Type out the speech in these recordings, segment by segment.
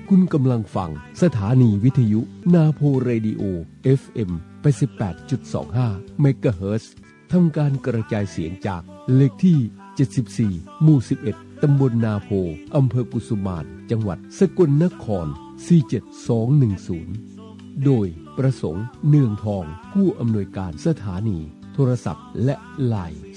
คุณกำลังฟังสถานีวิทยุนาโพเรดิโอ FM 88.25 เมกะเฮิรตซ์ทำการกระจายเสียงจากเลขที่74หมู่11ตำบลนาโพอำเภอกุสุมานจังหวัดสกลนคร47210โดยประสงค์เนืองทองผู้อำนวยการสถานีโทรศัพท์และไลน์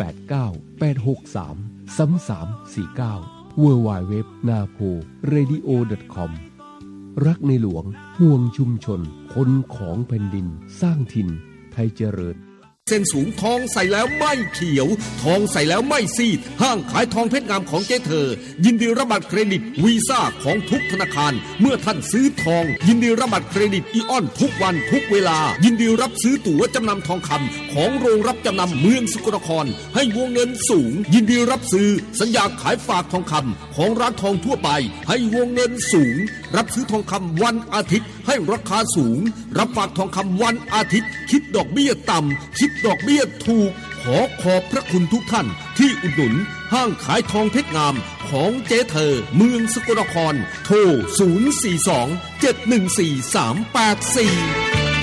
0898633349 www.naporadio.com รักในหลวงห่วงชุมชนคนของแผ่นดินสร้างถิ่นไทยเจริญเส้นสูงทองใส่แล้วไม่เขียวทองใส่แล้วไม่ซีดห้างขายทองเพชรงามของเจ๊เธอยินดีรับบัตรเครดิตวีซ่าของทุกธนาคารเมื่อท่านซื้อทองยินดีรับบัตรเครดิตอีออนทุกวันทุกเวลายินดีรับซื้อตั๋วจำนำทองคำของโรงรับจำนำเมืองสกลนครให้วงเงินสูงยินดีรับซื้อสัญญาขายฝากทองคำของร้านทองทั่วไปให้วงเงินสูงรับซื้อทองคำวันอาทิตย์ให้ราคาสูงรับฝากทองคำวันอาทิตย์คิดดอกเบี้ยต่ำคิดดอกเบี้ยถูกขอบพระคุณทุกท่านที่อุดหนุนห้างขายทองเพชรงามของเจ๊เธอเมืองสกลนครโทร042-714-384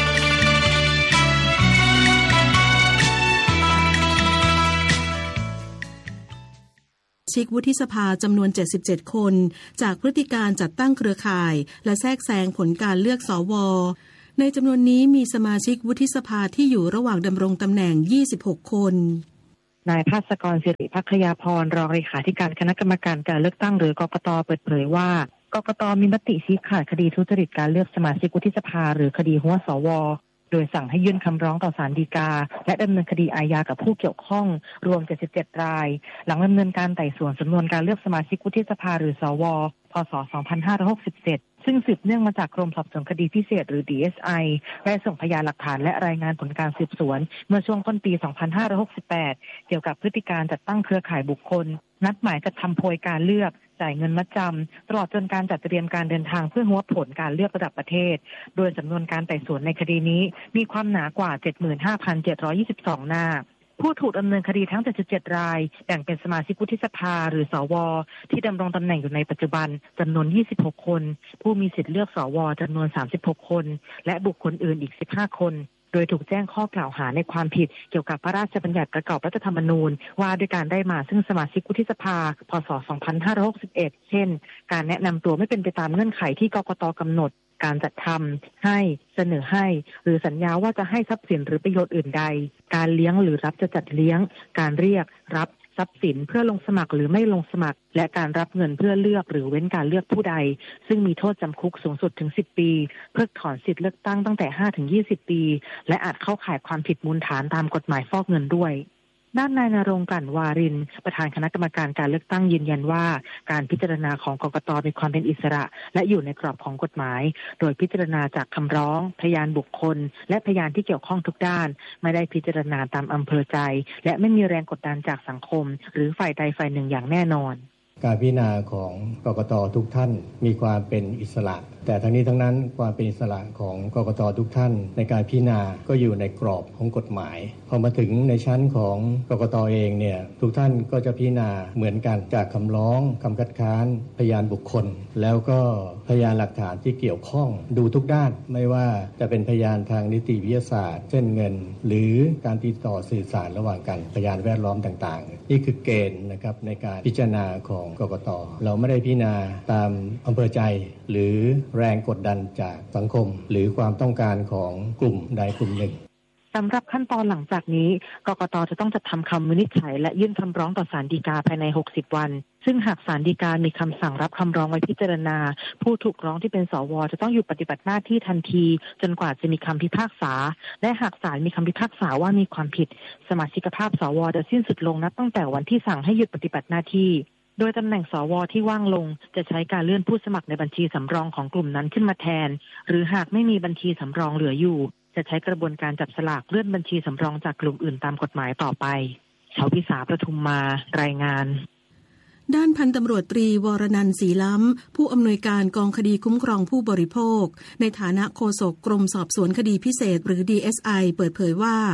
ชิกวุฒิสภาจำนวน77คนจากพฤติการจัดตั้งเครือข่ายและแทรกแซงผลการเลือกสว.ในจำนวนนี้มีสมาชิกวุฒิสภาที่อยู่ระหว่างดำรงตำแหน่ง26คนนายภาสกรศิริภัคยาพรรองเลขาธิการคณะกรรมการการเลือกตั้งหรือกกต.เปิดเผยว่ากกต.มีมติชี้ขาดคดีทุจริตการเลือกสมาชิกวุฒิสภาหรือคดีหัวสว.โดยสั่งให้ยื่นคำร้องต่อศาลฎีกาและดำเนินคดีอาญากับผู้เกี่ยวข้องรวม77รายหลังดำเนินการไต่สวนสำนวนการเลือกสมาชิกวุฒิสภาหรือสว.พ.ศ. 2567ซึ่งสืบเนื่องมาจากกรมสอบสวนคดีพิเศษหรือ DSI ได้ส่งพยานหลักฐานและรายงานผลการสืบสวนเมื่อช่วงต้นปี 2568 เกี่ยวกับพฤติการจัดตั้งเครือข่ายบุคคลนัดหมายกระทำโพยการเลือกจ่ายเงินมัดจำตลอดจนการจัดเตรียมการเดินทางเพื่อหัวผลการเลือกระดับประเทศโดยสำนวนการไต่สวนในคดีนี้มีความหนากว่า 75,722 หน้าผู้ถูกดำเนินคดีทั้ง77รายแบ่งเป็นสมาชิกวุฒิสภาหรือสว.ที่ดำรงตำแหน่งอยู่ในปัจจุบันจำนวน26คนผู้มีสิทธิเลือกสว.จำนวน36คนและบุคคลอื่นอีก15คนโดยถูกแจ้งข้อกล่าวหาในความผิดเกี่ยวกับพระราชบัญญัติประกอบรัฐธรรมนูญว่าด้วยการได้มาซึ่งสมาชิกวุฒิสภาพ.ศ. 2561เช่นการแนะนำตัวไม่เป็นไปตามเงื่อนไขที่กกต.กำหนดการจัดทำให้เสนอให้หรือสัญญาว่าจะให้ทรัพย์สินหรือประโยชน์อื่นใดการเลี้ยงหรือรับจะจัดเลี้ยงการเรียกรับทรัพย์สินเพื่อลงสมัครหรือไม่ลงสมัครและการรับเงินเพื่อเลือกหรือเว้นการเลือกผู้ใดซึ่งมีโทษจำคุกสูงสุดถึง10ปีเพิกถอนสิทธิเลือกตั้งตั้งแต่ 5-20 ปีและอาจเข้าข่ายความผิดมูลฐานตามกฎหมายฟอกเงินด้วยด้านนายณรงค์ กลั่นวารินประธานคณะกรรมการการเลือกตั้งยืนยันว่าการพิจารณาของกกต.มีความเป็นอิสระและอยู่ในกรอบของกฎหมายโดยพิจารณาจากคำร้องพยานบุคคลและพยานที่เกี่ยวข้องทุกด้านไม่ได้พิจารณาตามอำเภอใจและไม่มีแรงกดดันจากสังคมหรือฝ่ายใดฝ่ายหนึ่งอย่างแน่นอนการพิจารณาของกกต.ทุกท่านมีความเป็นอิสระแต่ทั้งนี้ทั้งนั้นความเป็นอิสระของกกต.ทุกท่านในการพิจารณาก็อยู่ในกรอบของกฎหมายพอมาถึงในชั้นของกกต.เองเนี่ยทุกท่านก็จะพิจารณาเหมือนกันจากคำร้องคำคัดค้านพยานบุคคลแล้วก็พยานหลักฐานที่เกี่ยวข้องดูทุกด้านไม่ว่าจะเป็นพยานทางนิติวิทยาศาสตร์เช่นเงินหรือการติดต่อสื่อสารระหว่างกันพยานแวดล้อมต่างๆนี่คือเกณฑ์นะครับในการพิจารณาของกกต.เราไม่ได้พิจารณาตามอำเภอใจหรือแรงกดดันจากสังคมหรือความต้องการของกลุ่มใดกลุ่มหนึ่งสำหรับขั้นตอนหลังจากนี้กกต.จะต้องจัดทำคำวินิจฉัยและยื่นคำร้องต่อศาลฎีกาภายใน60วันซึ่งหากศาลฎีกามีคำสั่งรับคำร้องไว้พิจารณาผู้ถูกร้องที่เป็นสว.จะต้องหยุดปฏิบัติหน้าที่ทันทีจนกว่าจะมีคำพิพากษาและหากศาลมีคำพิพากษาว่ามีความผิดสมาชิกภาพสว.จะสิ้นสุดลงนับตั้งแต่วันที่สั่งให้หยุดปฏิบัติหน้าที่โดยตำแหน่งสว.ที่ว่างลงจะใช้การเลื่อนผู้สมัครในบัญชีสำรองของกลุ่มนั้นขึ้นมาแทนหรือหากไม่มีบัญชีสำรองเหลืออยู่จะใช้กระบวนการจับสลากเลื่อนบัญชีสำรองจากกลุ่มอื่นตามกฎหมายต่อไปชาวพิสาประทุมมารายงานด้านพันตำรวจตรีวรนันท์ศรีล้ำผู้อำนวยการกองคดีคุ้มครองผู้บริโภคในฐานะโฆษกกรมสอบสวนคดีพิเศษหรือ DSI เปิดเผยว่า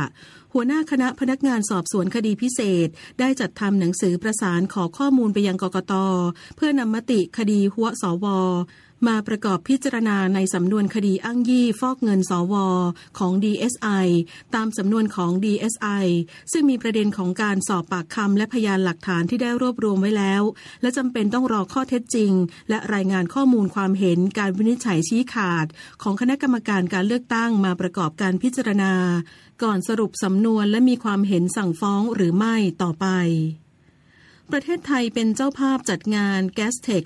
หัวหน้าคณะพนักงานสอบสวนคดีพิเศษได้จัดทำหนังสือประสานขอข้อมูลไปยังกกต.เพื่อนำมติคดีหัวสว.มาประกอบพิจารณาในสำนวนคดีอ้างยี่ฟอกเงินสว.ของ DSI ตามสำนวนของ DSI ซึ่งมีประเด็นของการสอบปากคำและพยานหลักฐานที่ได้รวบรวมไว้แล้วและจำเป็นต้องรอข้อเท็จจริงและรายงานข้อมูลความเห็นการวินิจฉัยชี้ขาดของคณะกรรมการการเลือกตั้งมาประกอบการพิจารณาก่อนสรุปสำนวนและมีความเห็นสั่งฟ้องหรือไม่ต่อไปประเทศไทยเป็นเจ้าภาพจัดงาน Gastech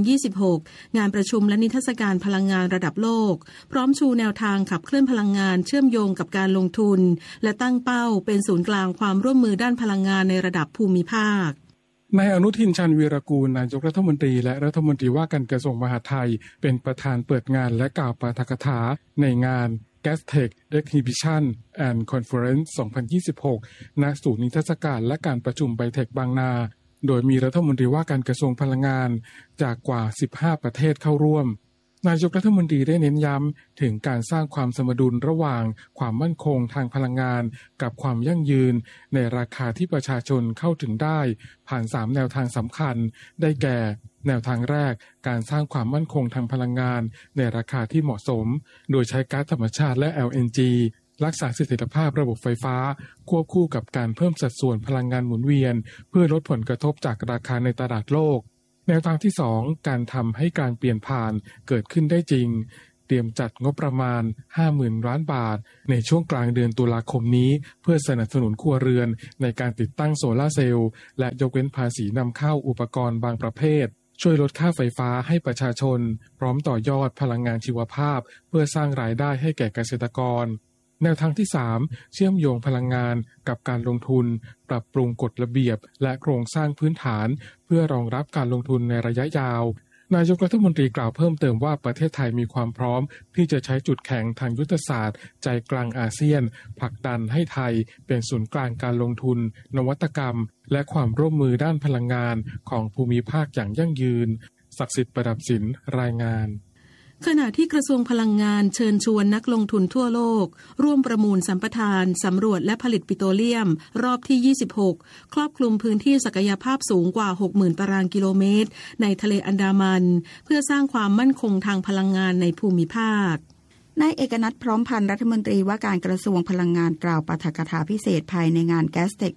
2026 งานประชุมและนิทรรศการพลังงานระดับโลกพร้อมชูแนวทางขับเคลื่อนพลังงานเชื่อมโยงกับการลงทุนและตั้งเป้าเป็นศูนย์กลางความร่วมมือด้านพลังงานในระดับภูมิภาคนายอนุทิน ชาญวีรกูลนายกรัฐมนตรีและรัฐมนตรีว่าการกระทรวงมหาดไทยเป็นประธานเปิดงานและกล่าวปาฐกถาในงาน Gastech Exhibition and Conference 2026 ณ ศูนย์นิทรรศการและการประชุมไบเทคบางนาโดยมีรัฐมนตรีว่าการกระทรวงพลังงานจากกว่า15ประเทศเข้าร่วมนายกรัฐมนตรีได้เน้นย้ำถึงการสร้างความสมดุลระหว่างความมั่นคงทางพลังงานกับความยั่งยืนในราคาที่ประชาชนเข้าถึงได้ผ่าน3แนวทางสำคัญได้แก่แนวทางแรกการสร้างความมั่นคงทางพลังงานในราคาที่เหมาะสมโดยใช้ก๊าซธรรมชาติและ LNG รักษาเสถียรภาพระบบไฟฟ้าควบคู่กับการเพิ่มสัดส่วนพลังงานหมุนเวียนเพื่อลดผลกระทบจากราคาในตลาดโลกแนวทางที่ 2 การทำให้การเปลี่ยนผ่านเกิดขึ้นได้จริงเตรียมจัดงบประมาณ 50,000 ล้านบาทในช่วงกลางเดือนตุลาคมนี้เพื่อสนับสนุนครัวเรือนในการติดตั้งโซลาร์เซลล์และยกเว้นภาษีนำเข้าอุปกรณ์บางประเภทช่วยลดค่าไฟฟ้าให้ประชาชนพร้อมต่อยอดพลังงานชีวภาพเพื่อสร้างรายได้ให้แก่เกษตรกรแนวทางที่ 3 เชื่อมโยงพลังงานกับการลงทุนปรับปรุงกฎระเบียบและโครงสร้างพื้นฐานเพื่อรองรับการลงทุนในระยะยาวนายกรัฐมนตรีกล่าวเพิ่มเติมว่าประเทศไทยมีความพร้อมที่จะใช้จุดแข็งทางยุทธศาสตร์ใจกลางอาเซียนผลักดันให้ไทยเป็นศูนย์กลางการลงทุนนวัตกรรมและความร่วมมือด้านพลังงานของภูมิภาคอย่างยั่งยืนศักดิ์สิทธิ์ประดับศิลป์รายงานขณะที่กระทรวงพลังงานเชิญชวนนักลงทุนทั่วโลกร่วมประมูลสัมปทานสำรวจและผลิตปิโตรเลียมรอบที่26ครอบคลุมพื้นที่ศักยภาพสูงกว่า 60,000 ตารางกิโลเมตรในทะเลอันดามันเพื่อสร้างความมั่นคงทางพลังงานในภูมิภาคนายเอกนัทพร้อมพันธ์รัฐมนตรีว่าการกระทรวงพลังงานกล่าวปาฐกถาพิเศษภายในงาน Gastech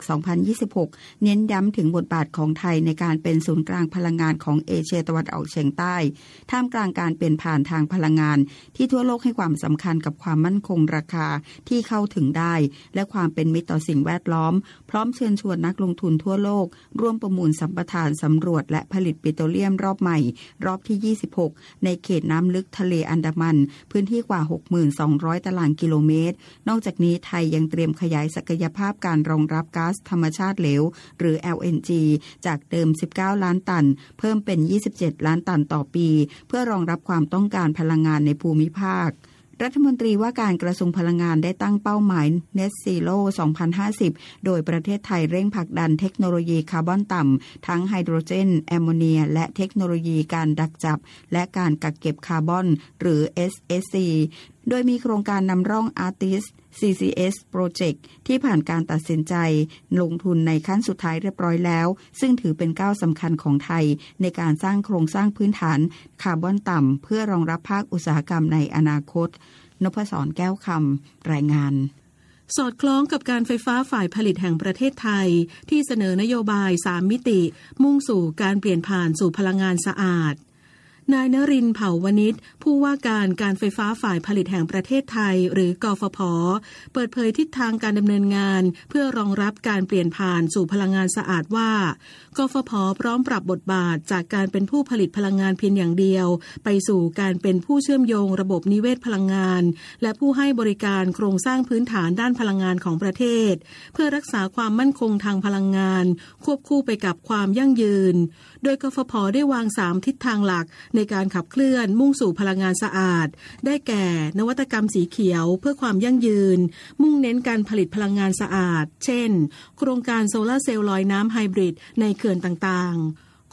2026 เน้นย้ำถึงบทบาทของไทยในการเป็นศูนย์กลางพลังงานของเอเชียตะวันออกเฉียงใต้ท่ามกลางการเปลี่ยนผ่านทางพลังงานที่ทั่วโลกให้ความสำคัญกับความมั่นคงราคาที่เข้าถึงได้และความเป็นมิตรต่อสิ่งแวดล้อมพร้อมเชิญชวนนักลงทุนทั่วโลกร่วมประมูลสัมปทานสำรวจและผลิตปิโตรเลียมรอบใหม่รอบที่26ในเขตน้ำลึกทะเลอันดามันพื้นที่กว่า6,200 ตารางกิโลเมตรนอกจากนี้ไทยยังเตรียมขยายศักยภาพการรองรับก๊าซธรรมชาติเหลวหรือ LNG จากเดิม19ล้านตันเพิ่มเป็น27ล้านตันต่อปีเพื่อรองรับความต้องการพลังงานในภูมิภาครัฐมนตรีว่าการกระทรวงพลังงานได้ตั้งเป้าหมาย Net Zero 2050 โดยประเทศไทยเร่งผลักดันเทคโนโลยีคาร์บอนต่ำทั้งไฮโดรเจนแอมโมเนียและเทคโนโลยีการดักจับและการกักเก็บคาร์บอนหรือ SSC โดยมีโครงการนำร่อง Artis CCS Project ที่ผ่านการตัดสินใจลงทุนในขั้นสุดท้ายเรียบร้อยแล้วซึ่งถือเป็นก้าวสำคัญของไทยในการสร้างโครงสร้างพื้นฐานคาร์บอนต่ำเพื่อรองรับภาคอุตสาหกรรมในอนาคตนพศร แก้วคำรายงานสอดคล้องกับการไฟฟ้าฝ่ายผลิตแห่งประเทศไทยที่เสนอนโยบาย3มิติมุ่งสู่การเปลี่ยนผ่านสู่พลังงานสะอาดนายนรินทร์ เผ่าวณิชผู้ว่าการไฟฟ้าฝ่ายผลิตแห่งประเทศไทยหรือกฟผ.เปิดเผยทิศทางการดำเนินงานเพื่อรองรับการเปลี่ยนผ่านสู่พลังงานสะอาดว่ากฟผ.พร้อมปรับบทบาทจากการเป็นผู้ผลิตพลังงานเพียงอย่างเดียวไปสู่การเป็นผู้เชื่อมโยงระบบนิเวศพลังงานและผู้ให้บริการโครงสร้างพื้นฐานด้านพลังงานของประเทศเพื่อรักษาความมั่นคงทางพลังงานควบคู่ไปกับความยั่งยืนโดยกฟผ.ได้วาง3ทิศทางหลักในการขับเคลื่อนมุ่งสู่พลังงานสะอาดได้แก่นวัตกรรมสีเขียวเพื่อความยั่งยืนมุ่งเน้นการผลิตพลังงานสะอาดเช่นโครงการโซลาร์เซลล์ลอยน้ำไฮบริดในเขื่อนต่างๆ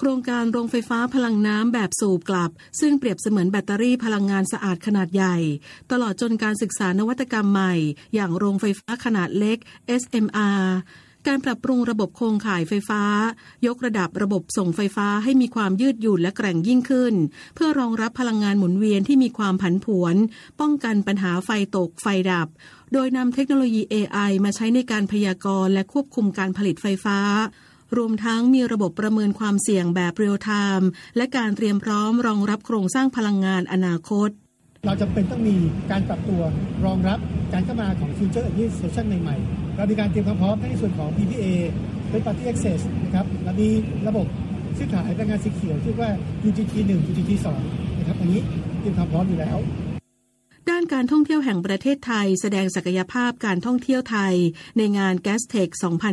โครงการโรงไฟฟ้าพลังน้ำแบบสูบกลับซึ่งเปรียบเสมือนแบตเตอรี่พลังงานสะอาดขนาดใหญ่ตลอดจนการศึกษานวัตกรรมใหม่อย่างโรงไฟฟ้าขนาดเล็ก SMR การปรับปรุงระบบโครงข่ายไฟฟ้ายกระดับระบบส่งไฟฟ้าให้มีความยืดหยุ่นและแกร่งยิ่งขึ้นเพื่อรองรับพลังงานหมุนเวียนที่มีความผันผวนป้องกันปัญหาไฟตกไฟดับโดยนำเทคโนโลยี AI มาใช้ในการพยากรณ์และควบคุมการผลิตไฟฟ้ารวมทั้งมีระบบประเมินความเสี่ยงแบบเรียลไทม์และการเตรียมพร้อมรองรับโครงสร้างพลังงานอนาคตเราจำเป็นต้องมีการปรับตัวรองรับการเข้ามาของ Future Administration ใหม่ๆเรามีการเตรียมความพร้อมในส่วนของ PPA เป็น Party Access นะครับเรามีระบบซื้อขายพลังงานสีเขียวชื่อว่า UGT 1 UGT 2นะครับอันนี้เตรียมความพร้อมอยู่แล้วด้านการท่องเที่ยวแห่งประเทศไทยแสดงศักยภาพการท่องเที่ยวไทยในงาน Gastech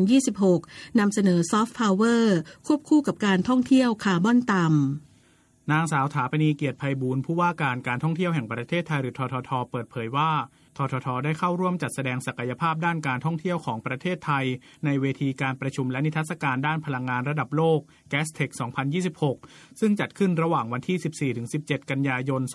2026 นำเสนอ Soft Power ควบคู่กับการท่องเที่ยวคาร์บอนต่ำนางสาวถาปณีเกียรติไพบูลย์ผู้ว่าการท่องเที่ยวแห่งประเทศไทยหรือททท.เปิดเผยว่าททท.ได้เข้าร่วมจัดแสดงศักยภาพด้านการท่องเที่ยวของประเทศไทยในเวทีการประชุมและนิทรรศการด้านพลังงานระดับโลก Gastech 2026 ซึ่งจัดขึ้นระหว่างวันที่ 14-17 กันยายน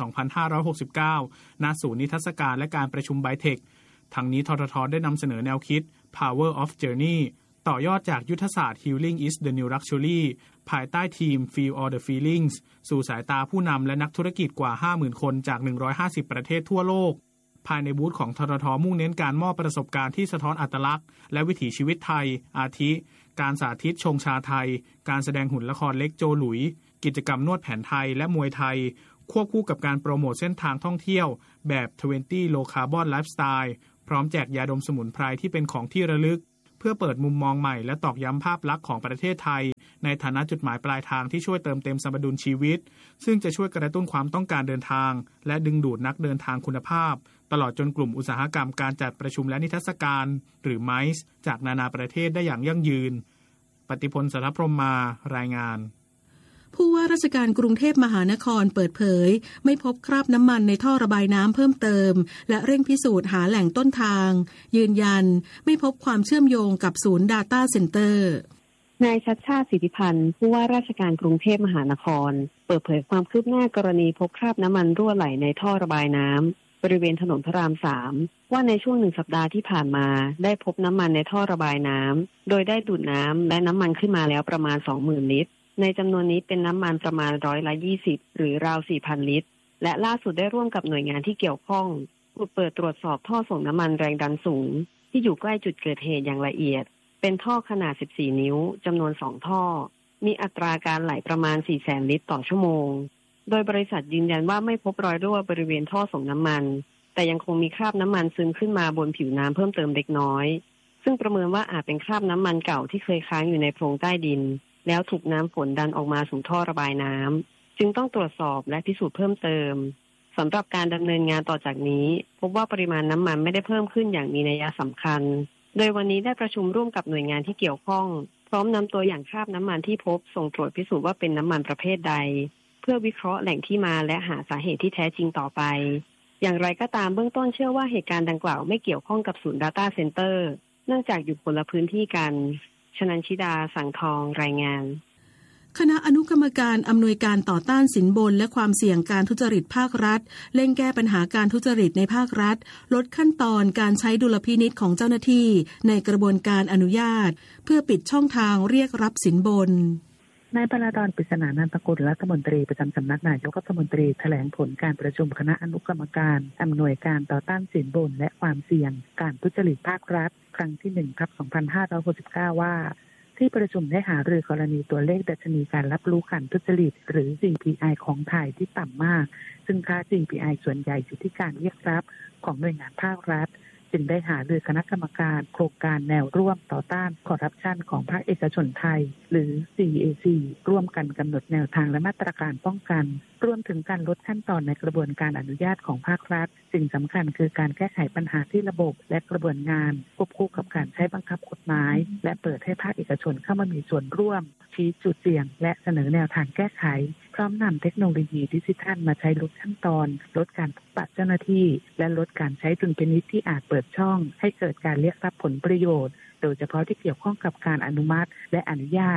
2569 ณ ศูนย์นิทรรศการและการประชุมไบเทคทั้งนี้ททท.ได้นำเสนอแนวคิด Power of Journey ต่อยอดจากยุทธศาสตร์ Healing is the New Luxury ภายใต้ทีม Feel All the Feelings สู่สายตาผู้นำและนักธุรกิจกว่า 50,000 คนจาก 150 ประเทศทั่วโลกภายในบูธของททท.มุ่งเน้นการมอบประสบการณ์ที่สะท้อนอัตลักษณ์และวิถีชีวิตไทยอาทิการสาธิตชงชาไทยการแสดงหุ่นละครเล็กโจหลุยกิจกรรมนวดแผนไทยและมวยไทยควบคู่กับการโปรโมทเส้นทางท่องเที่ยวแบบ20 Low Carbon Lifestyle พร้อมแจกยาดมสมุนไพรที่เป็นของที่ระลึกเพื่อเปิดมุมมองใหม่และตอกย้ำภาพลักษณ์ของประเทศไทยในฐานะจุดหมายปลายทางที่ช่วยเติมเต็มสมดุลชีวิตซึ่งจะช่วยกระตุ้นความต้องการเดินทางและดึงดูดนักเดินทางคุณภาพตลอดจนกลุ่มอุตสาหกรรมการจัดประชุมและนิทรรศการหรือ MICE จากนานาประเทศได้อย่างยั่งยืนปฏิพล สัทธพรหมารายงานผู้ว่าราชการกรุงเทพมหานครเปิดเผยไม่พบคราบน้ำมันในท่อระบายน้ำเพิ่มเติมและเร่งพิสูจน์หาแหล่งต้นทางยืนยันไม่พบความเชื่อมโยงกับศูนย์ Data Center นายชัชชาติ สิทธิพันธ์ผู้ว่าราชการกรุงเทพมหานครเปิดเผยความคืบหน้ากรณีพบคราบน้ำมันรั่วไหลในท่อระบายน้ำบริเวณถนนพระราม 3ว่าในช่วง1 สัปดาห์ที่ผ่านมาได้พบน้ำมันในท่อระบายน้ำโดยได้ดูดน้ำและน้ำมันขึ้นมาแล้วประมาณ 20,000 ลิตรในจำนวนนี้เป็นน้ำมันประมาณ20%หรือราว 4,000 ลิตรและล่าสุดได้ร่วมกับหน่วยงานที่เกี่ยวข้องเปิดตรวจสอบท่อส่งน้ำมันแรงดันสูงที่อยู่ใกล้จุดเกิดเหตุอย่างละเอียดเป็นท่อขนาด14 นิ้วจำนวน2ท่อมีอัตราการไหลประมาณ 400,000 ลิตรต่อชั่วโมงโดยบริษัทยืนยันว่าไม่พบรอยรั่วบริเวณท่อส่งน้ำมันแต่ยังคงมีคราบน้ำมันซึมขึ้นมาบนผิวน้ำเพิ่มเติมเล็กน้อยซึ่งประเมินว่าอาจเป็นคราบน้ำมันเก่าที่เคยค้างอยู่ในโพรงใต้ดินแล้วถูกน้ำฝนดันออกมาสู่ท่อระบายน้ำจึงต้องตรวจสอบและพิสูจน์เพิ่มเติมสำหรับการดำเนินงานต่อจากนี้พบว่าปริมาณน้ำมันไม่ได้เพิ่มขึ้นอย่างมีนัยสำคัญโดยวันนี้ได้ประชุมร่วมกับหน่วยงานที่เกี่ยวข้องพร้อมนำตัวอย่างคราบน้ำมันที่พบส่งตรวจพิสูจน์ว่าเป็นน้ำมันประเภทใดเพื่อวิเคราะห์แหล่งที่มาและหาสาเหตุที่แท้จริงต่อไปอย่างไรก็ตามเบื้องต้นเชื่อว่าเหตุการณ์ดังกล่าวไม่เกี่ยวข้องกับศูนย์ Data Center เนื่องจากอยู่คนละพื้นที่กันชนันชิดาสังทองรายงานคณะอนุกรรมการอำนวยการต่อต้านสินบนและความเสี่ยงการทุจริตภาครัฐเร่งแก้ปัญหาการทุจริตในภาครัฐลดขั้นตอนการใช้ดุลพินิจของเจ้าหน้าที่ในกระบวนการอนุญาตเพื่อปิดช่องทางเรียกรับสินบนนายพลาดอน ปริศนานันทกุลรัฐมนตรีประจำสำนักนายกรัฐมนตรีแถลงผลการประชุมคณะอนุกรรมการอำนวยการต่อต้านสินบนและความเสี่ยงการทุจริตภาครัฐครั้งที่ 1/2569 ว่าที่ประชุมได้หารือกรณีตัวเลขดัชนีการรับรู้การทุจริตหรือ CPI ของไทยที่ต่ำมากซึ่งค่า CPI ส่วนใหญ่อยู่ที่การเรียกรับของหน่วยงานภาครัฐจึงได้หารือคณะกรรมการโครงการแนวร่วมต่อต้านคอร์รัปชันของภาคเอกชนไทยหรือ CAC ร่วมกันกำหนดแนวทางและมาตรการป้องกันรวมถึงการลดขั้นตอนในกระบวนการอนุญาตของภาครัฐสิ่งสำคัญคือการแก้ไขปัญหาที่ระบบและกระบวนงานควบคู่กับการใช้บังคับกฎหมายและเปิดให้ภาคเอกชนเข้ามามีส่วนร่วมชี้จุดเสี่ยงและเสนอแนวทางแก้ไขพร้อมนำเทคโนโลยีดิจิทัลมาใช้ลดขั้นตอนลดการพบปะเจ้าหน้าที่และลดการใช้ดุลพินิจที่อาจเปิดช่องให้เกิดการเรียกรับผลประโยชน์โดยเฉพาะที่เกี่ยวข้องกับการอนุมัติและอนุญาต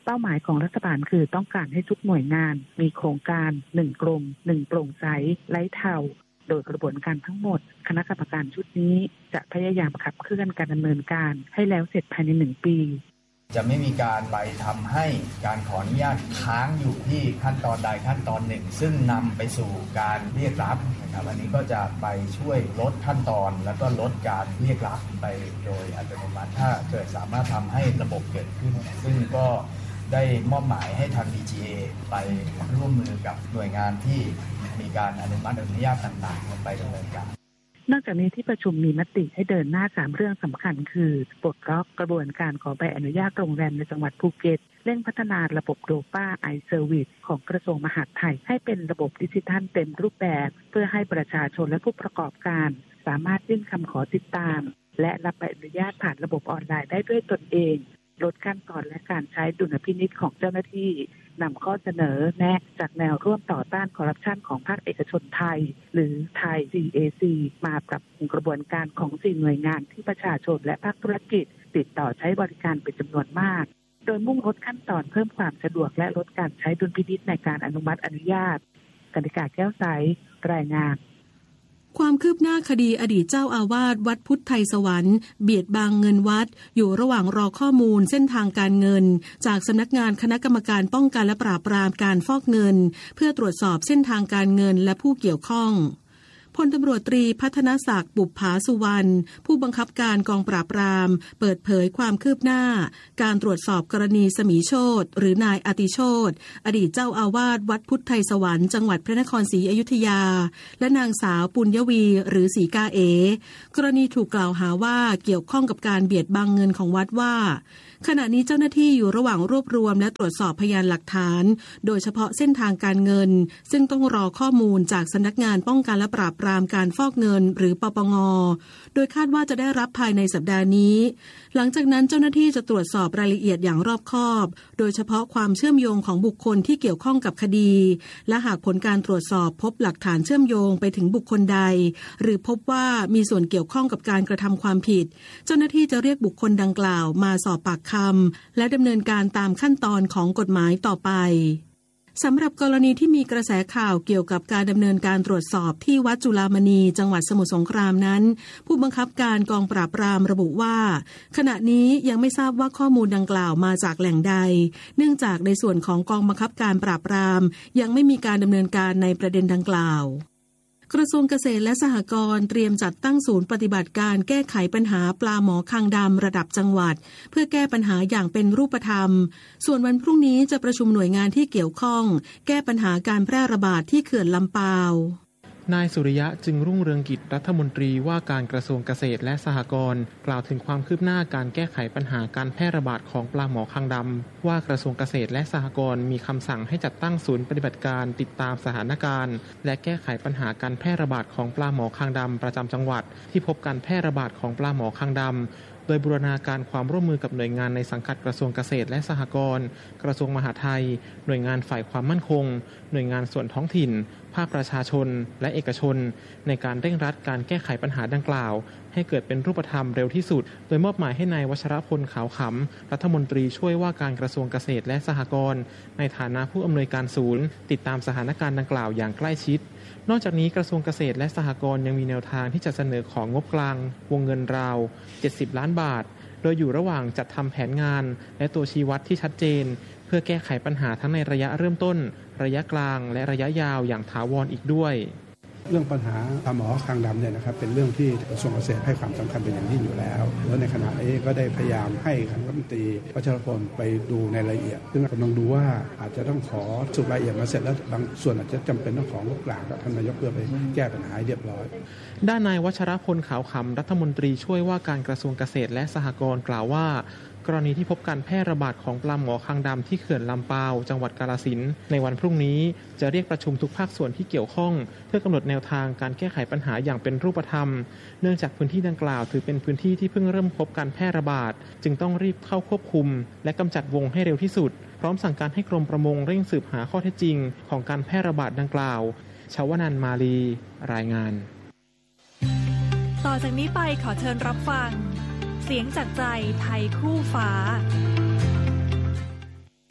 ป้าหมายของรัฐบาลคือต้องการให้ทุกหน่วยงานมีโครงการ1กรม1โปร่งใสไร้เทาโดยกระบวนการทั้งหมดคณะกรรมการชุดนี้จะพยายามขับเคลื่อนการดำเนินการให้แล้วเสร็จภายใน1ปีจะไม่มีการไปทำให้การขออนุญาตค้างอยู่ที่ขั้นตอนใดขั้นตอนหนึ่งซึ่งนำไปสู่การเรียกรับนะครับอันนี้ก็จะไปช่วยลดขั้นตอนแล้วก็ลดการเรียกรับไปโดยอัตโนมัติถ้าเกิดสามารถทำให้ระบบเกิดขึ้นซึ่งก็ได้มอบหมายให้ทาง DGA ไปร่วมมือกับหน่วยงานที่มีการอนุมัติอนุญาตต่างๆไปดำเนินการนอกจากนี้ที่ประชุมมีมติให้เดินหน้า3เรื่องสำคัญคือปลดล็อกกระบวนการขอใบอนุญาตโรงแรมในจังหวัดภูเก็ตเร่งพัฒนาระบบโดป้าไอเซอร์วิสของกระทรวงมหาดไทยให้เป็นระบบดิจิทัลเต็มรูปแบบเพื่อให้ประชาชนและผู้ประกอบการสามารถยื่นคำขอติดตามและรับใบอนุญาตผ่านระบบออนไลน์ได้ด้วยตนเองลดขั้นตอนและการใช้ดุลพินิจของเจ้าหน้าที่นำข้อเสนอแนะจากแนวร่วมต่อต้านคอร์รัปชันของภาคเอกชนไทยหรือไทย CAC มาปรับปรุงกระบวนการของ4หน่วยงานที่ประชาชนและภาคธุรกิจติดต่อใช้บริการเป็นจำนวนมากโดยมุ่งลดขั้นตอนเพิ่มความสะดวกและลดการใช้ดุลพินิจในการอนุมัติอนุญาตกนิกาแก้วใสรายงานความคืบหน้าคดีอดีตเจ้าอาวาสวัดพุทธไทยสวรรค์เบียดบังเงินวัดอยู่ระหว่างรอข้อมูลเส้นทางการเงินจากสำนักงานคณะกรรมการป้องกันและปราบปรามการฟอกเงินเพื่อตรวจสอบเส้นทางการเงินและผู้เกี่ยวข้องพลตำรวจตรีพัฒนศักดิ์บุปผาสุวรรณผู้บังคับการกองปราบปรามเปิดเผยความคืบหน้าการตรวจสอบกรณีสมีโชติหรือนายอติโชติอดีตเจ้าอาวาสวัดพุทธไทยสวรรค์จังหวัดพระนครศรีอยุธยาและนางสาวปุญญวีหรือศรีกาเอกรณีถูกกล่าวหาว่าเกี่ยวข้องกับการเบียดบังเงินของวัดว่าขณะนี้เจ้าหน้าที่อยู่ระหว่างรวบรวมและตรวจสอบพยานหลักฐานโดยเฉพาะเส้นทางการเงินซึ่งต้องรอข้อมูลจากสำนักงานป้องกันและปราบปรามการฟอกเงินหรือปปง.โดยคาดว่าจะได้รับภายในสัปดาห์นี้หลังจากนั้นเจ้าหน้าที่จะตรวจสอบรายละเอียดอย่างรอบคอบโดยเฉพาะความเชื่อมโยงของบุคคลที่เกี่ยวข้องกับคดีและหากผลการตรวจสอบพบหลักฐานเชื่อมโยงไปถึงบุคคลใดหรือพบว่ามีส่วนเกี่ยวข้องกับการกระทำความผิดเจ้าหน้าที่จะเรียกบุคคลดังกล่าวมาสอบปากคำและดำเนินการตามขั้นตอนของกฎหมายต่อไปสำหรับกรณีที่มีกระแสข่าวเกี่ยวกับการดำเนินการตรวจสอบที่วัดจุฬามณีจังหวัดสมุทรสงครามนั้นผู้บังคับการกองปราบปรามระบุว่าขณะนี้ยังไม่ทราบว่าข้อมูลดังกล่าวมาจากแหล่งใดเนื่องจากในส่วนของกองบังคับการปราบปรามยังไม่มีการดำเนินการในประเด็นดังกล่าวกระทรวงเกษตรและสหกรณ์เตรียมจัดตั้งศูนย์ปฏิบัติการแก้ไขปัญหาปลาหมอคางดำระดับจังหวัดเพื่อแก้ปัญหาอย่างเป็นรูปธรรมส่วนวันพรุ่งนี้จะประชุมหน่วยงานที่เกี่ยวข้องแก้ปัญหาการแพร่ระบาดที่เขื่อนลำปาวนายสุริยะจึงรุ่งเรืองกิจรัฐมนตรีว่าการกระทรวงเกษตรและสหกรณ์กล่าวถึงความคืบหน้าการแก้ไขปัญหาการแพร่ระบาดของปลาหมอคางดำว่ากระทรวงเกษตรและสหกรณ์มีคำสั่งให้จัดตั้งศูนย์ปฏิบัติการติดตามสถานการณ์และแก้ไขปัญหาการแพร่ระบาดของปลาหมอคางดำประจำจังหวัดที่พบการแพร่ระบาดของปลาหมอคางดำโดยบูรณาการความร่วมมือกับหน่วยงานในสังกัดกระทรวงเกษตรและสหกรณ์กระทรวงมหาดไทยหน่วยงานฝ่ายความมั่นคงหน่วยงานส่วนท้องถิ่นภาคประชาชนและเอกชนในการเร่งรัดการแก้ไขปัญหาดังกล่าวให้เกิดเป็นรูปธรรมเร็วที่สุดโดยมอบหมายให้นายวชรพลขาวขำรัฐมนตรีช่วยว่าการกระทรวงเกษตรและสหกรณ์ในฐานะผู้อำนวยการศูนย์ติดตามสถานการณ์ดังกล่าวอย่างใกล้ชิดนอกจากนี้กระทรวงเกษตรและสหกรณ์ยังมีแนวทางที่จะเสนอของงบกลางวงเงินราว70ล้านบาทโดยอยู่ระหว่างจัดทำแผนงานและตัวชี้วัดที่ชัดเจนเพื่อแก้ไขปัญหาทั้งในระยะเริ่มต้นระยะกลางและระยะยาวอย่างถาวรอีกด้วยเรื่องปัญหาปลาหมอคางดำเนี่ยนะครับเป็นเรื่องที่กระทรวงเกษตรให้ความสำคัญเป็นอย่างยิ่งอยู่แล้วแล้วในขณะนี้ก็ได้พยายามให้คณะรัฐมนตรีวชรพลไปดูในรายละเอียดซึ่งกำลังดูว่าอาจจะต้องขอสุดรายละเอียดมาเสร็จแล้วบางส่วนอาจจะจำเป็นต้องของงบกลางกับท่านนายกเพื่อไปแก้ปัญหาเรียบร้อยด้านนายวชรพลขาวขำรัฐมนตรีช่วยว่าการกระทรวงเกษตรและสหกรณ์กล่าวว่ากรณีที่พบการแพร่ระบาดของปลาหมอคางดำที่เขื่อนลำปาวจังหวัดกาฬสินธุ์ในวันพรุ่งนี้จะเรียกประชุมทุกภาคส่วนที่เกี่ยวข้องเพื่อกำหนดแนวทางการแก้ไขปัญหาอย่างเป็นรูปธรรมเนื่องจากพื้นที่ดังกล่าวถือเป็นพื้นที่ที่เพิ่งเริ่มพบการแพร่ระบาดจึงต้องรีบเข้าควบคุมและกำจัดวงให้เร็วที่สุดพร้อมสั่งการให้กรมประมงเร่งสืบหาข้อเท็จจริงของการแพร่ระบาดดังกล่าวชวนันท์มาลีรายงานต่อจากนี้ไปขอเชิญรับฟังเสียงจากใจไทยคู่ฟ้า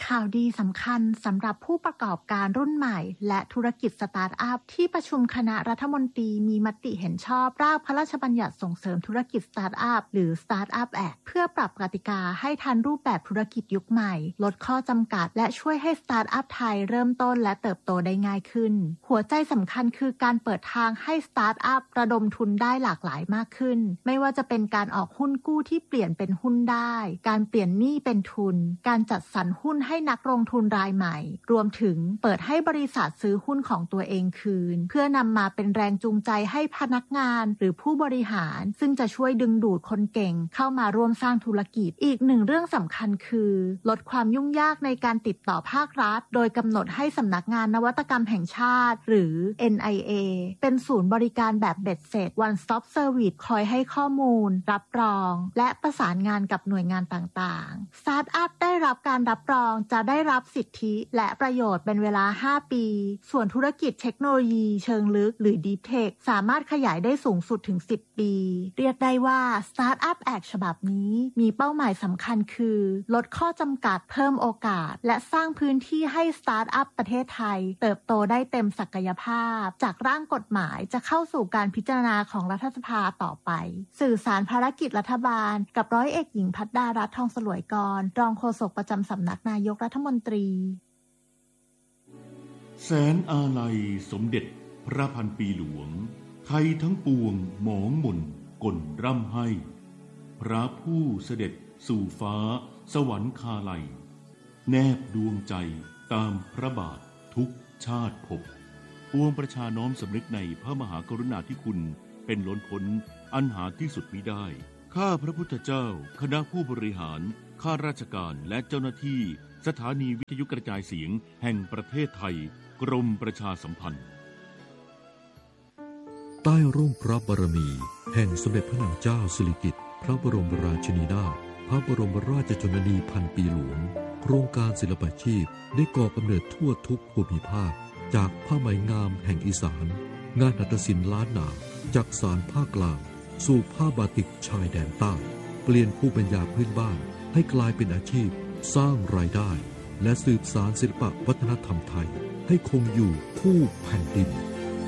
ข่าวดีสำคัญสำหรับผู้ประกอบการรุ่นใหม่และธุรกิจสตาร์ทอัพที่ประชุมคณะรัฐมนตรีมีมติเห็นชอบร่างพระราชบัญญัติส่งเสริมธุรกิจสตาร์ทอัพหรือ Startup Act เพื่อปรับกติกาให้ทันรูปแบบธุรกิจยุคใหม่ลดข้อจำกัดและช่วยให้สตาร์ทอัพไทยเริ่มต้นและเติบโตได้ง่ายขึ้นหัวใจสำคัญคือการเปิดทางให้สตาร์ทอัพระดมทุนได้หลากหลายมากขึ้นไม่ว่าจะเป็นการออกหุ้นกู้ที่เปลี่ยนเป็นหุ้นได้การเปลี่ยนหนี้เป็นทุนการจัดสรรหุ้นให้นักลงทุนรายใหม่รวมถึงเปิดให้บริษัทซื้อหุ้นของตัวเองคืนเพื่อนำมาเป็นแรงจูงใจให้พนักงานหรือผู้บริหารซึ่งจะช่วยดึงดูดคนเก่งเข้ามาร่วมสร้างธุรกิจอีกหนึ่งเรื่องสำคัญคือลดความยุ่งยากในการติดต่อภาครัฐโดยกำหนดให้สำนักงานนวัตกรรมแห่งชาติหรือ NIA เป็นศูนย์บริการแบบเบ็ดเสร็จ One Stop Service คอยให้ข้อมูลรับรองและประสานงานกับหน่วยงานต่างๆสตาร์ทอัพได้รับการรับรองจะได้รับสิทธิและประโยชน์เป็นเวลา5ปีส่วนธุรกิจเทคโนโลยีเชิงลึกหรือ Deep Tech สามารถขยายได้สูงสุดถึง10ปีเรียกได้ว่า Startup Act ฉบับนี้มีเป้าหมายสำคัญคือลดข้อจำกัดเพิ่มโอกาสและสร้างพื้นที่ให้สตาร์ทอัพประเทศไทยเติบโตได้เต็มศักยภาพจากร่างกฎหมายจะเข้าสู่การพิจารณาของรัฐสภาต่อไปสื่อสารภารกิจรัฐบาลกับร้อยเอกหญิงภัทรารัตน์ทองสลวยกรรองโฆษกประจำสำนักนายกรัฐมนตรีแสนอาลัยสมเด็จพระพันปีหลวงไทยทั้งปวงหมองหม่นก่นร่ำให้พระผู้เสด็จสู่ฟ้าสวรรคาลัยแนบดวงใจตามพระบาททุกชาติภพปวงประชาน้อมสำนึกในพระมหากรุณาธิคุณเป็นล้นพ้นอันหาที่สุดมิได้ข้าพระพุทธเจ้าคณะผู้บริหารข้าราชการและเจ้าหน้าที่สถานีวิทยุกระจายเสียงแห่งประเทศไทยกรมประชาสัมพันธ์ใต้ร่มพระบารมีแห่งสมเด็จพระนางเจ้าสิริกิติ์พระบรมราชินีนาถพระบรมราชชนนีพันปีหลวงโครงการศิลปาชีพได้ก่อกำเนิดทั่วทุกภูมิภาคจากผ้าไหมงามแห่งอีสานงานหัตถศิลป์ล้านนาจากสานภาคกลางสู่ผ้าบาติกชายแดนใต้เปลี่ยนภูมิปัญญาพื้นบ้านให้กลายเป็นอาชีพสร้างรายได้และสืบสานศิลปวัฒนธรรมไทยให้คงอยู่คู่แผ่นดิน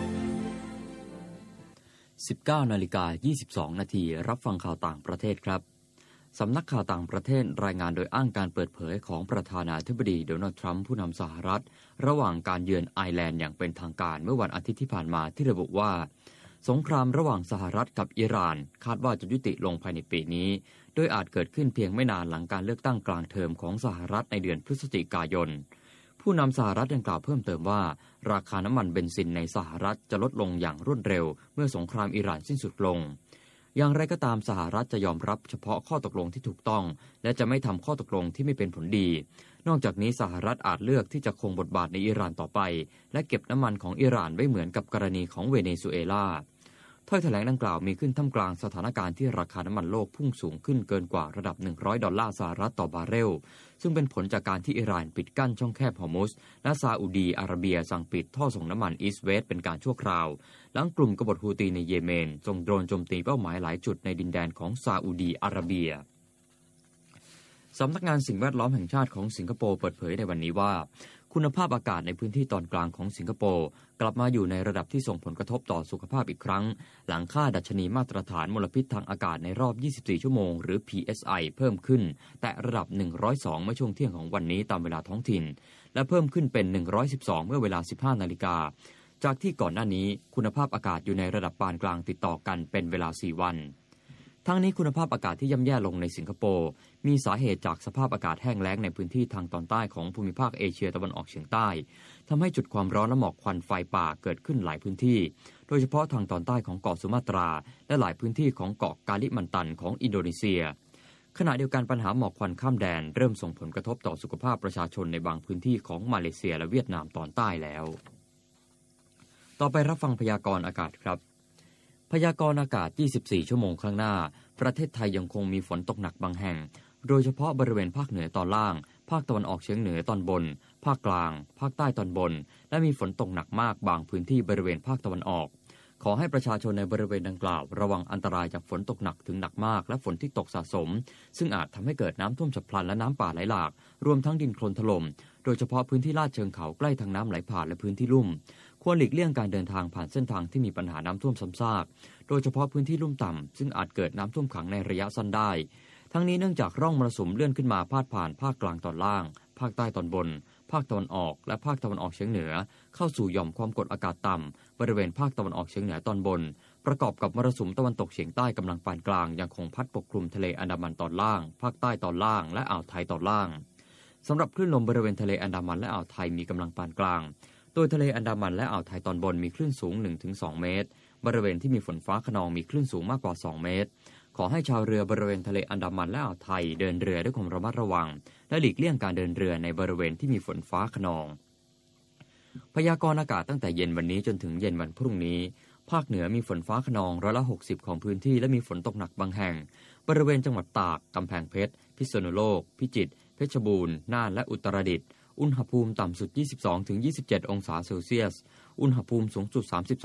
19:22 นาทีรับฟังข่าวต่างประเทศครับสำนักข่าวต่างประเทศรายงานโดยอ้างการเปิดเผยของประธานาธิบดีโดนัลด์ทรัมป์ผู้นำสหรัฐระหว่างการเยือนไอร์แลนด์อย่างเป็นทางการเมื่อวันอาทิตย์ที่ผ่านมาที่ระบุว่าสงครามระหว่างสหรัฐกับอิหร่านคาดว่าจะยุติลงภายในปีนี้โดยอาจเกิดขึ้นเพียงไม่นานหลังการเลือกตั้งกลางเทอมของสหรัฐในเดือนพฤศจิกายนผู้นำสหรัฐยังกล่าวเพิ่มเติมว่าราคาน้ำมันเบนซินในสหรัฐจะลดลงอย่างรวดเร็วเมื่อสงครามอิหร่านสิ้นสุดลงอย่างไรก็ตามสหรัฐจะยอมรับเฉพาะข้อตกลงที่ถูกต้องและจะไม่ทำข้อตกลงที่ไม่เป็นผลดีนอกจากนี้สหรัฐอาจเลือกที่จะคงบทบาทในอิหร่านต่อไปและเก็บน้ำมันของอิหร่านไว้เหมือนกับกรณีของเวเนซุเอลาถ้อยแถลงดังกล่าวมีขึ้นท่ามกลางสถานการณ์ที่ราคาน้ำมันโลกพุ่งสูงขึ้นเกินกว่าระดับ$100สหรัฐต่อบาร์เรลซึ่งเป็นผลจากการที่อิหร่านปิดกั้นช่องแคบฮอร์มุซและซาอุดีอาระเบียสั่งปิดท่อส่งน้ำมันอีสต์เวสต์เป็นการชั่วคราวหลังกลุ่มกบฏฮูตีในเยเมนส่งโดรนโจมตีเป้าหมายหลายจุดในดินแดนของซาอุดีอาระเบียสำนักงานสิ่งแวดล้อมแห่งชาติของสิงคโปร์เปิดเผยในวันนี้ว่าคุณภาพอากาศในพื้นที่ตอนกลางของสิงคโปร์กลับมาอยู่ในระดับที่ส่งผลกระทบต่อสุขภาพอีกครั้งหลังค่าดัชนีมาตรฐานมลพิษทางอากาศในรอบ24ชั่วโมงหรือ PSI เพิ่มขึ้นแต่ระดับ102เมื่อช่วงเที่ยงของวันนี้ตามเวลาท้องถิ่นและเพิ่มขึ้นเป็น112เมื่อเวลา 15 นาฬิกาจากที่ก่อนหน้านี้คุณภาพอากาศอยู่ในระดับปานกลางติดต่อกันเป็นเวลา4วันทั้งนี้คุณภาพอากาศที่ย่ำแย่ลงในสิงคโปร์มีสาเหตุจากสภาพอากาศแห้งแล้งในพื้นที่ทางตอนใต้ของภูมิภาคเอเชียตะวันออกเฉียงใต้ทำให้จุดความร้อนและหมอกควันไฟป่าเกิดขึ้นหลายพื้นที่โดยเฉพาะทางตอนใต้ของเกาะสุมาตราและหลายพื้นที่ของเกาะกาลิมันตันของอินโดนีเซียขณะเดียวกันปัญหาหมอกควันข้ามแดนเริ่มส่งผลกระทบต่อสุขภาพประชาชนในบางพื้นที่ของมาเลเซียและเวียดนามตอนใต้แล้วต่อไปรับฟังพยากรณ์อากาศครับพยากรณ์อากาศ24ชั่วโมงข้างหน้าประเทศไทยยังคงมีฝนตกหนักบางแห่งโดยเฉพาะบริเวณภาคเหนือตอนล่างภาคตะวันออกเฉียงเหนือตอนบนภาคกลางภาคใต้ตอนบนและมีฝนตกหนักมากบางพื้นที่บริเวณภาคตะวันออกขอให้ประชาชนในบริเวณดังกล่าวระวังอันตรายจากฝนตกหนักถึงหนักมากและฝนที่ตกสะสมซึ่งอาจทำให้เกิดน้ำท่วมฉับพลันและน้ำป่าไหลหลากรวมทั้งดินโคลนถล่มโดยเฉพาะพื้นที่ลาดเชิงเขาใกล้ทางน้ำไหลผ่านและพื้นที่ลุ่มควรหลีกเลี่ยงการเดินทางผ่านเส้นทางที่มีปัญหาน้ำท่วมซ้ำซากโดยเฉพาะพื้นที่ลุ่มต่ำซึ่งอาจเกิดน้ำท่วมขังในระยะสั้นได้ทั้งนี้เนื่องจากร่องมรสุมเลื่อนขึ้นมาพาดผ่านภาคกลางตอนล่างภาคใต้ตอนบนภาคตะวันออกและภาคตะวันออกเฉียงเหนือเข้าสู่หย่อมความกดอากาศต่ำบริเวณภาคตะวันออกเฉียงเหนือตอนบนประกอบกับมรสุมตะวันตกเฉียงใต้กำลังปานกลางยังคงพัดปกคลุมทะเลอันดามันตอนล่างภาคใต้ตอนล่างและอ่าวไทยตอนล่างสำหรับคลื่นลมบริเวณทะเลอันดามันและอ่าวไทยมีกำลังปานกลางโดยทะเลอันดามันและอ่าวไทยตอนบนมีคลื่นสูง 1-2 เมตรบริเวณที่มีฝนฟ้าคะนองมีคลื่นสูงมากกว่า2 เมตรขอให้ชาวเรือบริเวณทะเลอันดามันและอ่าวไทยเดินเรือด้วยความระมัดระวังและหลีกเลี่ยงการเดินเรือในบริเวณที่มีฝนฟ้าคะนองพยากรณ์อากาศตั้งแต่เย็นวันนี้จนถึงเย็นวันพรุ่งนี้ภาคเหนือมีฝนฟ้าคะนอง60%ของพื้นที่และมีฝนตกหนักบางแห่งบริเวณจังหวัดตากกำแพงเพชรพิษณุโลกพิจิตรเพชรบูรณ์น่านและอุตรดิตถ์อุณหภูมิต่ำสุด 22-27 องศาเซลเซียสอุณหภูมิสูงสุด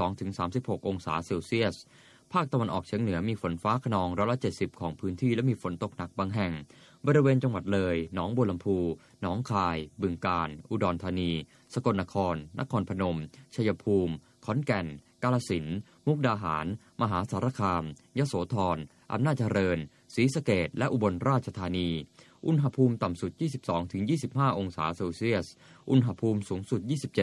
32-36 องศาเซลเซียสภาคตะวันออกเฉียงเหนือมีฝนฟ้าคะนอง70%ของพื้นที่และมีฝนตกหนักบางแห่งบริเวณจังหวัดเลยหนองบัวลำพูหนองคายบึงกาฬอุดรธานีสกลนครนครพนมชัยภูมิขอนแก่นกาฬสินธุ์มุกดาหารมหาสารคามยโสธรอำนาจเจริญศรีสะเกษและอุบลราชธานีอุณหภูมิต่ำสุด 22-25 องศาเซลเซียสอุณหภูมิสูงสุด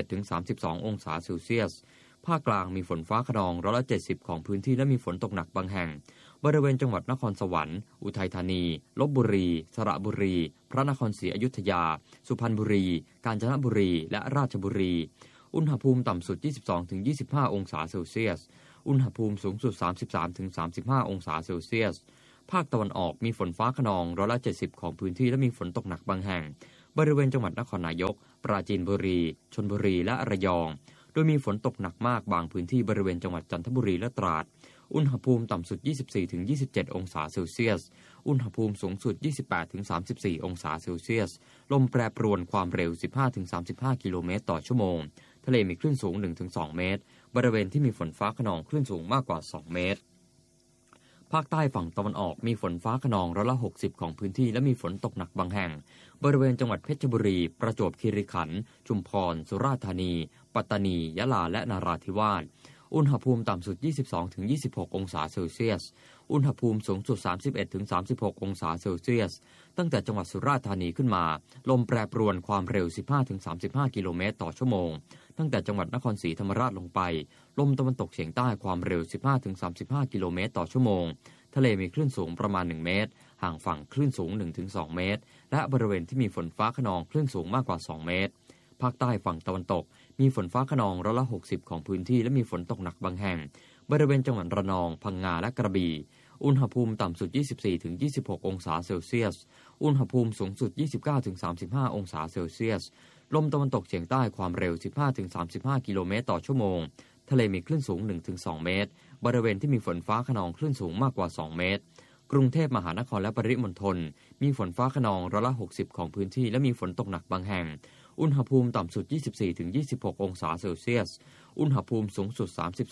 27-32 องศาเซลเซียสภาคกลางมีฝนฟ้าคะนอง70%ของพื้นที่และมีฝนตกหนักบางแห่งบริเวณจังหวัดนครสวรรค์อุทัยธานีลพบุรีสระบุรีพระนครศรีอยุธยาสุพรรณบุรีกาญจนบุรีและราชบุรีอุณหภูมิต่ำสุด 22-25 องศาเซลเซียสอุณหภูมิสูงสุด 33-35 องศาเซลเซียสภาคตะวันออกมีฝนฟ้าคะนอง70%ของพื้นที่และมีฝนตกหนักบางแห่งบริเวณจังหวัดนครนายกปราจีนบุรีชลบุรีและระยองโดยมีฝนตกหนักมากบางพื้นที่บริเวณจังหวัดจันทบุรีและตราดอุณหภูมิต่ำสุด 24-27 องศาเซลเซียสอุณหภูมิสูงสุด 28-34 องศาเซลเซียสลมแปรปรวนความเร็ว 15-35 กิโลเมตรต่อชั่วโมงทะเลมีคลื่นสูง 1-2 เมตรบริเวณที่มีฝนฟ้าคะนองคลื่นสูงมากกว่า2 เมตรภาคใต้ฝั่งตะวันออกมีฝนฟ้าคะนอง60%ของพื้นที่และมีฝนตกหนักบางแห่งบริเวณจังหวัดเพชรบุรีประจวบคีรีขันธ์ชุมพรสุราษฎร์ธานีปัตตานียะลาและนราธิวาสอุณหภูมิต่ำสุด 22-26 องศาเซลเซียสอุณหภูมิสูงสุด 31-36 องศาเซลเซียสตั้งแต่จังหวัดสุราษฎร์ธานีขึ้นมาลมแปรปรวนความเร็ว 15-35 กิโลเมตรต่อชั่วโมงตั้งแต่จังหวัดนครศรีธรรมราชลงไปลมตะวันตกเฉียงใต้ความเร็ว 15-35 กิโลเมตรต่อชั่วโมงทะเลมีคลื่นสูงประมาณ1 เมตรห่างฝั่งคลื่นสูง 1-2 เมตรและบริเวณที่มีฝนฟ้าคะนองคลื่นสูงมากกว่า2 เมตรภาคใต้ฝั่งตะวันตกมีฝนฟ้าคะนอง60%ของพื้นที่และมีฝนตกหนักบางแห่งบริเวณจังหวัดระนองพังงาและกระบี่อุณหภูมิต่ำสุด 24-26 องศาเซลเซียสอุณหภูมิสูงสุด 29-35 องศาเซลเซียสลมตะวันตกเฉียงใต้ความเร็ว 15-35 กิโลเมตรต่อชั่วโมงทะเลมีคลื่นสูง 1-2 เมตรบริเวณที่มีฝนฟ้าคะนองคลื่นสูงมากกว่า2 เมตรกรุงเทพมหานครและปริมณฑลมีฝนฟ้าคะนอง60%ของพื้นที่และมีฝนตกหนักบางแห่งอุณหภูมิต่ำสุด 24-26 องศาเซลเซียสอุณหภูมิสูงสุด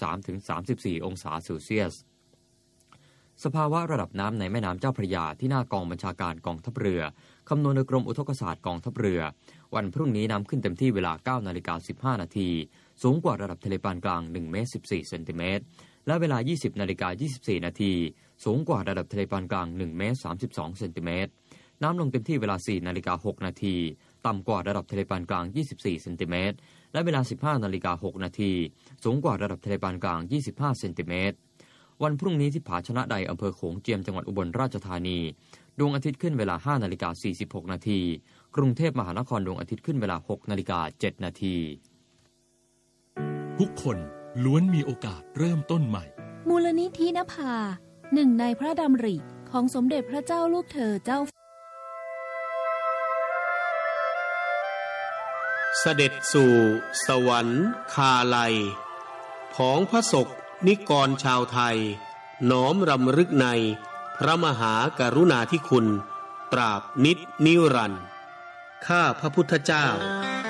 33-34 องศาเซลเซียสสภาวะระดับน้ำในแม่น้ำเจ้าพระยาที่หน้ากองบัญชาการกองทัพเรือคำนวณโดยกรมอุทกศาสตร์กองทัพเรือวันพรุ่งนี้น้ำขึ้นเต็มที่เวลา 9:15 น.สูงกว่าระดับทะเลปานกลาง1 เมตร 14 เซนติเมตรและเวลา 20:24 น.สูงกว่าระดับทะเลปานกลาง1 เมตร 32 เซนติเมตรน้ำลงเต็มที่เวลา 4:06 น.ต่ำกว่าระดับทะเลปานกลาง24 เซนติเมตรและเวลา 15:06 น.สูงกว่าระดับทะเลปานกลาง25 เซนติเมตรวันพรุ่งนี้ที่ผาชนะใดอำเภอโขงเจียมจังหวัดอุบลราชธานีดวงอาทิตย์ขึ้นเวลา 5:46 น.กรุงเทพมหานครดวงอาทิตย์ขึ้นเวลา 6:07 น. ทุกคนล้วนมีโอกาสเริ่มต้นใหม่มูลนิธินภาหนึ่งในพระดำริของสมเด็จพระเจ้าลูกเธอเจ้าเสด็จสู่สวรรค์คาลัยของพระศกนิกรชาวไทยน้อมรำลึกในพระมหากรุณาธิคุณตราบนิจนิรันดร์ข้าพระพุทธเจ้า